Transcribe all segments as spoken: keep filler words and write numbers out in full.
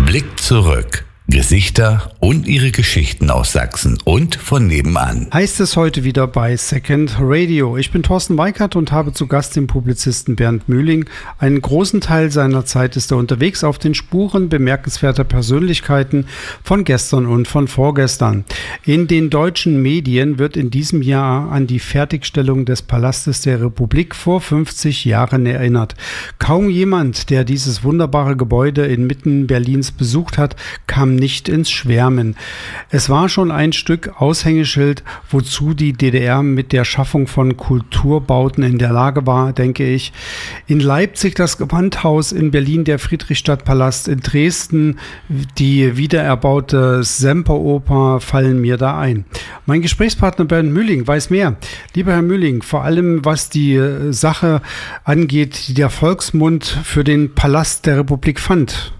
Blick zurück. Gesichter und ihre Geschichten aus Sachsen und von nebenan. Heißt es heute wieder bei Second Radio. Ich bin Thorsten Weikert und habe zu Gast den Publizisten Bernd Mühling. Einen großen Teil seiner Zeit ist er unterwegs auf den Spuren bemerkenswerter Persönlichkeiten von gestern und von vorgestern. In den deutschen Medien wird in diesem Jahr an die Fertigstellung des Palastes der Republik vor fünfzig Jahren erinnert. Kaum jemand, der dieses wunderbare Gebäude inmitten Berlins besucht hat, kam nicht ins Schwärmen. Es war schon ein Stück Aushängeschild, wozu die D D R mit der Schaffung von Kulturbauten in der Lage war, denke ich. In Leipzig das Gewandhaus, in Berlin der Friedrichstadtpalast, in Dresden die wiedererbaute Semperoper fallen mir da ein. Mein Gesprächspartner Bernd Mühling weiß mehr. Lieber Herr Mühling, vor allem was die Sache angeht, die der Volksmund für den Palast der Republik fand.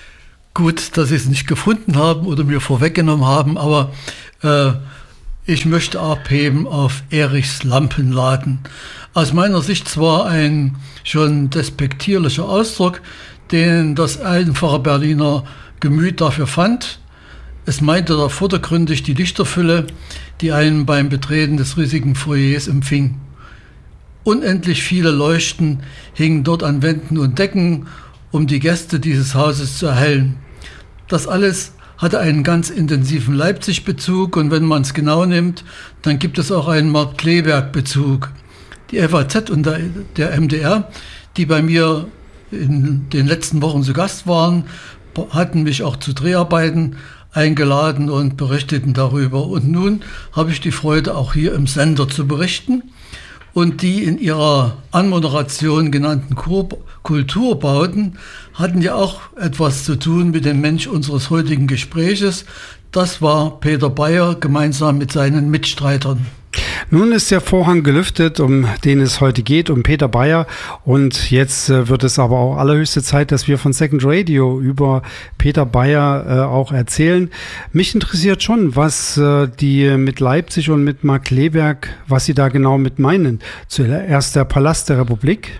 Gut, dass Sie es nicht gefunden haben oder mir vorweggenommen haben, aber äh, ich möchte abheben auf Erichs Lampenladen. Aus meiner Sicht zwar ein schon despektierlicher Ausdruck, den das einfache Berliner Gemüt dafür fand. Es meinte da vordergründig die Lichterfülle, die einen beim Betreten des riesigen Foyers empfing. Unendlich viele Leuchten hingen dort an Wänden und Decken, um die Gäste dieses Hauses zu erhellen. Das alles hatte einen ganz intensiven Leipzig-Bezug und wenn man es genau nimmt, dann gibt es auch einen Markt-Kleeberg-Bezug. Die F A Z und der, der M D R, die bei mir in den letzten Wochen zu Gast waren, hatten mich auch zu Dreharbeiten eingeladen und berichteten darüber. Und nun habe ich die Freude, auch hier im Sender zu berichten. Und die in ihrer Anmoderation genannten Kulturbauten hatten ja auch etwas zu tun mit dem Mensch unseres heutigen Gespräches. Das war Peter Beyer gemeinsam mit seinen Mitstreitern. Nun ist der Vorhang gelüftet, um den es heute geht, um Peter Beyer. Und jetzt äh, wird es aber auch allerhöchste Zeit, dass wir von Second Radio über Peter Beyer äh, auch erzählen. Mich interessiert schon, was äh, die mit Leipzig und mit Markkleeberg, was sie da genau mit meinen. Zuerst der Palast der Republik.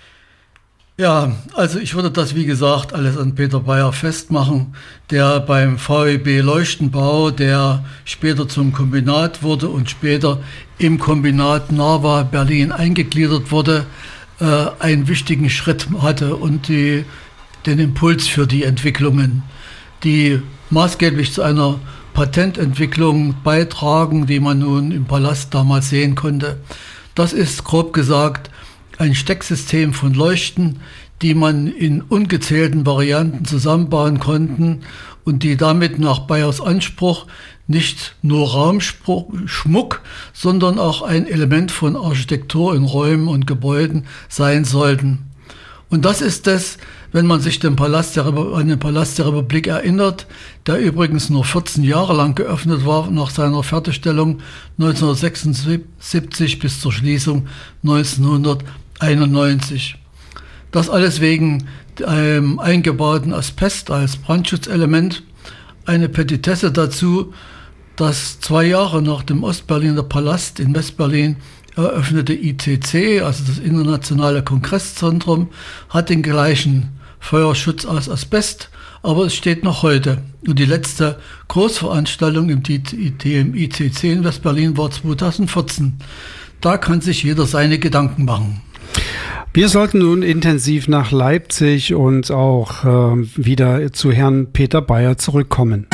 Ja, also ich würde das, wie gesagt, alles an Peter Beyer festmachen, der beim V E B Leuchtenbau, der später zum Kombinat wurde und später im Kombinat Narva Berlin eingegliedert wurde, äh, einen wichtigen Schritt hatte und die, den Impuls für die Entwicklungen, die maßgeblich zu einer Patententwicklung beitragen, die man nun im Palast damals sehen konnte. Das ist, grob gesagt, ein Stecksystem von Leuchten, die man in ungezählten Varianten zusammenbauen konnten und die damit nach Beyers Anspruch nicht nur Raumschmuck, sondern auch ein Element von Architektur in Räumen und Gebäuden sein sollten. Und das ist es, wenn man sich den Palast der, an den Palast der Republik erinnert, der übrigens nur vierzehn Jahre lang geöffnet war nach seiner Fertigstellung neunzehnhundertsechsundsiebzig bis zur Schließung neunzehnhunderteinundneunzig. Das alles wegen einem eingebauten Asbest als Brandschutzelement. Eine Petitesse dazu, dass zwei Jahre nach dem Ostberliner Palast in Westberlin eröffnete I C C, also das Internationale Kongresszentrum, hat den gleichen Feuerschutz aus Asbest, aber es steht noch heute. Und die letzte Großveranstaltung im I C C in Westberlin war zweitausendvierzehn. Da kann sich jeder seine Gedanken machen. Wir sollten nun intensiv nach Leipzig und auch äh, wieder zu Herrn Peter Beyer zurückkommen.